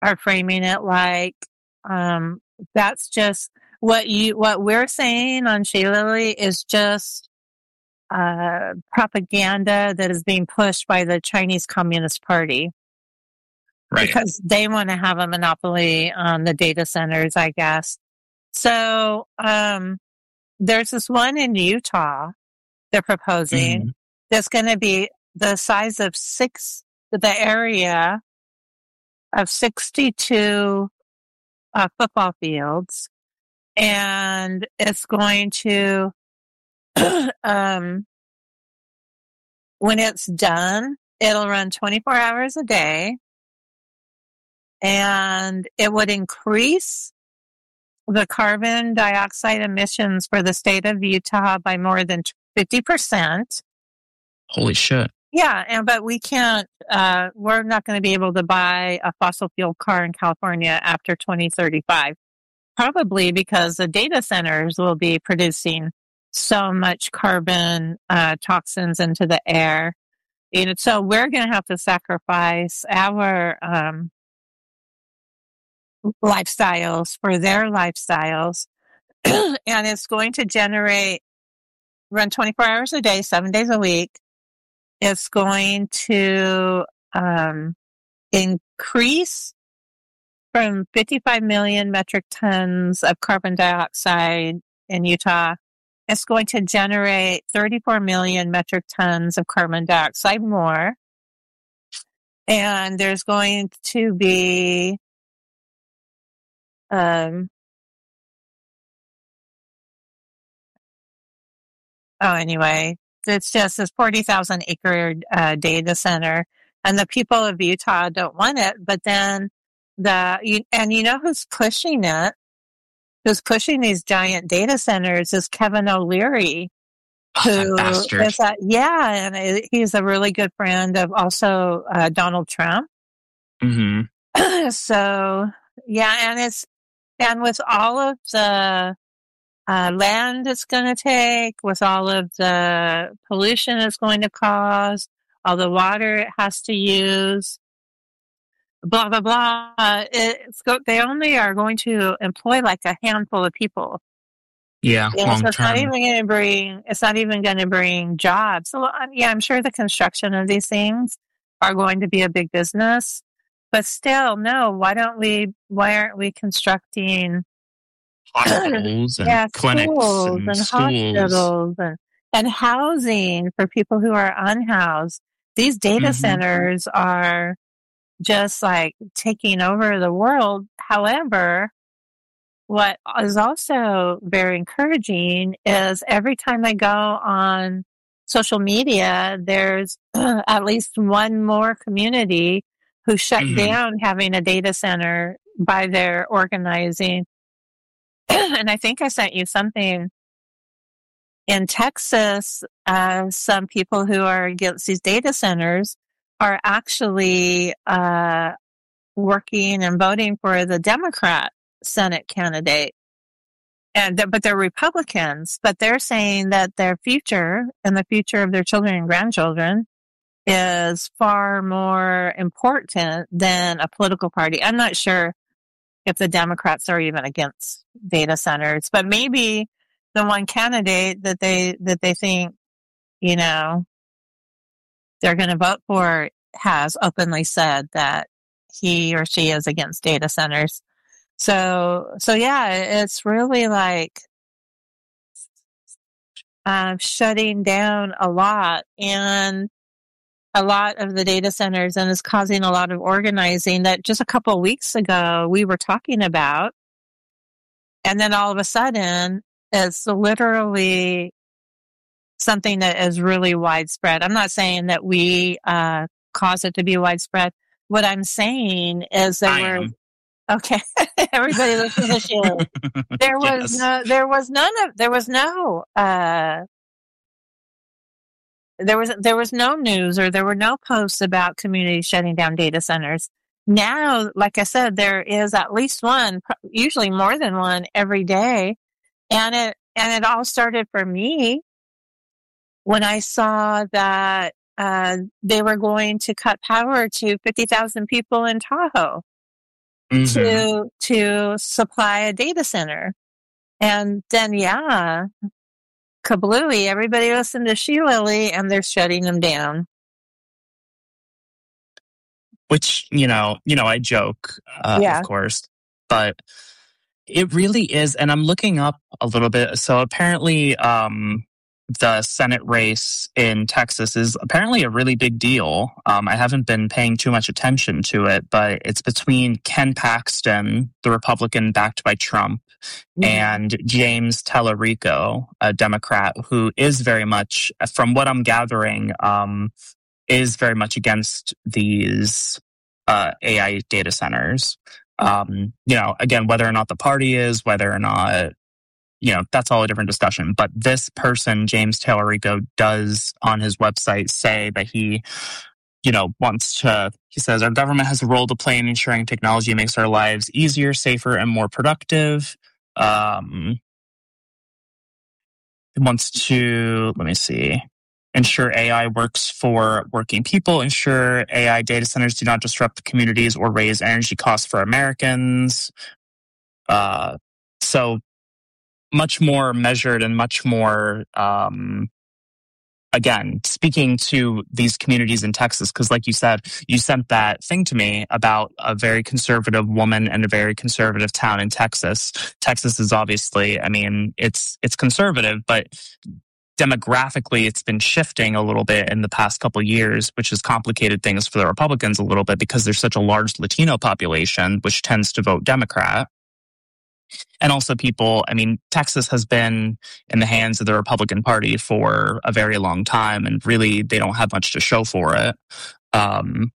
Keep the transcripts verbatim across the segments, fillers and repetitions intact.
are framing it like um, that's just what you what we're saying on Shaylily is just uh, propaganda that is being pushed by the Chinese Communist Party. Right. Because they want to have a monopoly on the data centers, I guess. So um, there's this one in Utah they're proposing Mm-hmm. that's going to be the size of six, the area of sixty-two uh, football fields. And it's going to, um, when it's done, it'll run twenty-four hours a day. And it would increase the carbon dioxide emissions for the state of Utah by more than fifty percent. Holy shit. Yeah, and but we can't, uh, we're not going to be able to buy a fossil fuel car in California after twenty thirty-five. Probably because the data centers will be producing so much carbon uh, toxins into the air. And so we're going to have to sacrifice our um, lifestyles for their lifestyles. And it's going to generate, run twenty-four hours a day, seven days a week. It's going to um, increase from fifty-five million metric tons of carbon dioxide in Utah. It's going to generate thirty-four million metric tons of carbon dioxide more. And there's going to be um, oh, anyway, it's just this forty thousand acre uh, data center, and the people of Utah don't want it. But then the you, and you know who's pushing it? Who's pushing these giant data centers is Kevin O'Leary, Oh, who that bastard. is that? Yeah, and he's a really good friend of also uh, Donald Trump. Mm-hmm. So yeah, and it's and with all of the Uh, land it's going to take, with all of the pollution it's going to cause, all the water it has to use, blah, blah, blah. It's go- they only are going to employ like a handful of people. Yeah, Yeah, long so it's not term. even going to bring, it's not even going to bring jobs. So, uh, yeah, I'm sure the construction of these things are going to be a big business, but still, no, why don't we, why aren't we constructing Hospitals and yeah, clinics schools and, and schools. hospitals and, and housing for people who are unhoused. These data Mhm. centers are just like taking over the world. However, what is also very encouraging is every time I go on social media, there's at least one more community who shut Mhm. down having a data center by their organizing. And I think I sent you something in Texas. Uh, some people who are against these data centers are actually uh, working and voting for the Democrat Senate candidate. And they're, but they're Republicans, but they're saying that their future and the future of their children and grandchildren is far more important than a political party. I'm not sure if the Democrats are even against data centers, but maybe the one candidate that they that they think, you know, they're going to vote for has openly said that he or she is against data centers. So, so yeah, it's really like uh, shutting down a lot and a lot of the data centers, and is causing a lot of organizing that just a couple of weeks ago we were talking about. And then all of a sudden, it's literally something that is really widespread. I'm not saying that we uh, cause it to be widespread. What I'm saying is that I we're am. okay. Everybody listen to you. There was Yes. no, there was none of, there was no, uh, there was there was no news or there were no posts about communities shutting down data centers. Now, like I said, there is at least one, usually more than one every day. And it, and it all started for me when I saw that, uh, they were going to cut power to fifty thousand people in Tahoe. Mm-hmm. to to supply a data center. And then, yeah, kablooey, everybody listened to She Lily, and they're shutting them down. Which, you know, you know, I joke, uh, Yeah. of course, but it really is. And I'm looking up a little bit. So apparently, um, the Senate race in Texas is apparently a really big deal. Um, I haven't been paying too much attention to it, but it's between Ken Paxton, the Republican backed by Trump, mm-hmm. and James Tallarico, a Democrat who is very much, from what I'm gathering, um, is very much against these uh, A I data centers. Um, you know, again, whether or not the party is, whether or not, you know, that's all a different discussion. But this person, James Tallarico, does on his website say that he, you know, wants to, he says, our government has a role to play in ensuring technology makes our lives easier, safer, and more productive. Um, he wants to, let me see, ensure A I works for working people, ensure A I data centers do not disrupt communities or raise energy costs for Americans. Uh, so much more measured and much more, um, again, speaking to these communities in Texas, because like you said, you sent that thing to me about a very conservative woman and a very conservative town in Texas. Texas is obviously, I mean, it's it's conservative, but demographically, it's been shifting a little bit in the past couple of years, which has complicated things for the Republicans a little bit because there's such a large Latino population, which tends to vote Democrat. And also people, I mean, Texas has been in the hands of the Republican Party for a very long time, and really they don't have much to show for it. Um,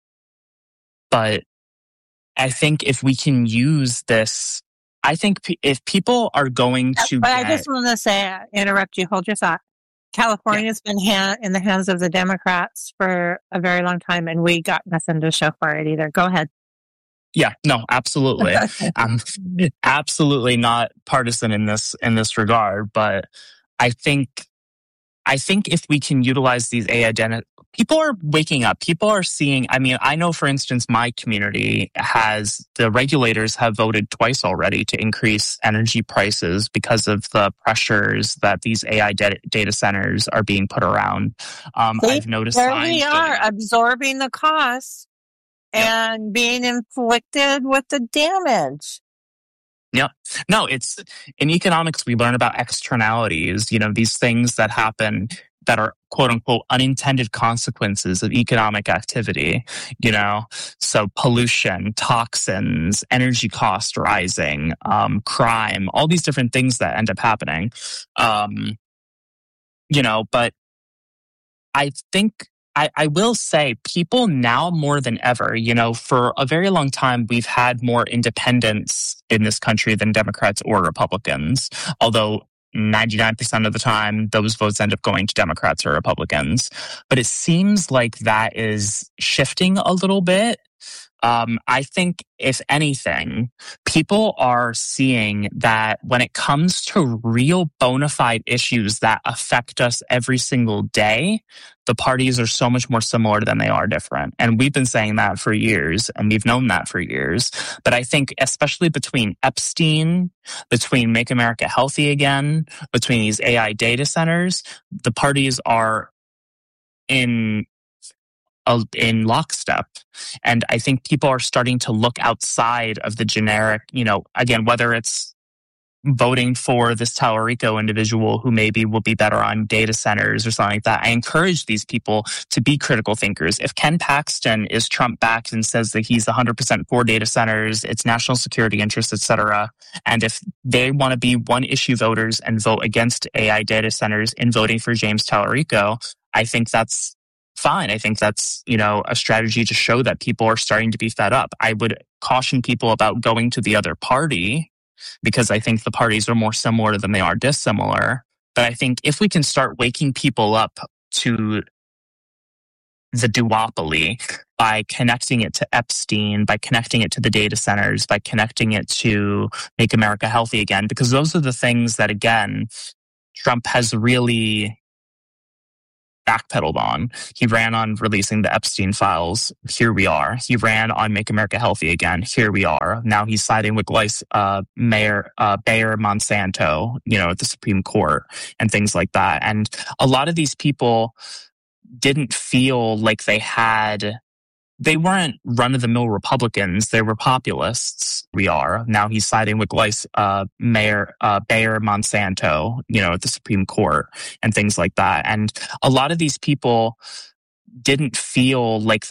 but I think if we can use this, I think p- if people are going to But get, I just want to say, interrupt you, hold your thought. California's yeah. been ha- in the hands of the Democrats for a very long time, and we got nothing to show for it either. Go ahead. Yeah, no, absolutely. I'm absolutely not partisan in this in this regard, but I think I think if we can utilize these A I data, people are waking up. People are seeing, I mean, I know, for instance, my community has, the regulators have voted twice already to increase energy prices because of the pressures that these A I data, data centers are being put around. Um, See, I've noticed there signs we are, that, absorbing the costs. Yep. And being inflicted with the damage. Yep. No, it's in economics, we learn about externalities, you know, these things that happen that are quote unquote unintended consequences of economic activity, you know, so pollution, toxins, energy cost rising, um, crime, all these different things that end up happening. Um, you know, but I think I, I will say people now more than ever, you know, for a very long time, we've had more independents in this country than Democrats or Republicans, although ninety-nine percent of the time, those votes end up going to Democrats or Republicans. But it seems like that is shifting a little bit. Um, I think, if anything, people are seeing that when it comes to real bona fide issues that affect us every single day, the parties are so much more similar than they are different. And we've been saying that for years, and we've known that for years. But I think especially between Epstein, between Make America Healthy Again, between these A I data centers, the parties are in in lockstep. And I think people are starting to look outside of the generic, you know, again, whether it's voting for this Tallarico individual who maybe will be better on data centers or something like that. I encourage these people to be critical thinkers. If Ken Paxton is Trump backed and says that he's one hundred percent for data centers, it's national security interests, et cetera, and if they want to be one issue voters and vote against A I data centers in voting for James Tallarico, I think that's fine. I think that's, you know, a strategy to show that people are starting to be fed up. I would caution people about going to the other party because I think the parties are more similar than they are dissimilar. But I think if we can start waking people up to the duopoly by connecting it to Epstein, by connecting it to the data centers, by connecting it to Make America Healthy Again, because those are the things that, again, Trump has really backpedaled on. He ran on releasing the Epstein files. Here we are. He ran on Make America Healthy Again. Here we are. Now he's siding with Gleis, uh, Mayor uh, Bayer Monsanto, you know, at the Supreme Court and things like that. And a lot of these people didn't feel like they had. They weren't run-of-the-mill Republicans. They were populists. We are. Now he's siding with Gleis, uh, Mayor uh, Bayer Monsanto, you know, at the Supreme Court and things like that. And a lot of these people didn't feel like